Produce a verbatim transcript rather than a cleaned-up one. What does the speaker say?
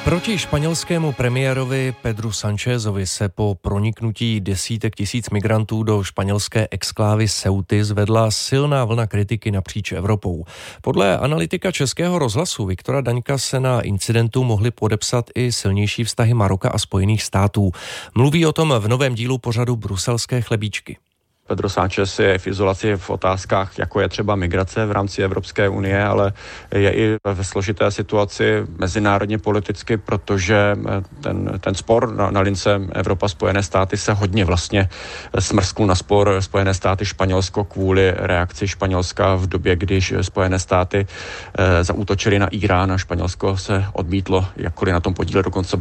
Proti španělskému premiérovi Pedru Sánchezovi se po proniknutí desítek tisíc migrantů do španělské exklávy Ceuty zvedla silná vlna kritiky napříč Evropou. Podle analytika Českého rozhlasu Viktora Daňka se na incidentu mohly podepsat i silnější vztahy Maroka a Spojených států. Mluví o tom v novém dílu pořadu Bruselské chlebíčky. Pedro Sánchez je v izolaci v otázkách, jako je třeba migrace v rámci Evropské unie, ale je i ve složité situaci mezinárodně politicky, protože ten, ten spor na, na lince Evropa-Spojené státy se hodně vlastně smrskl na spor Spojené státy Španělsko kvůli reakci Španělska v době, když Spojené státy e, zaútočily na Irán a Španělsko se odmítlo jakkoliv na tom podílet, dokonce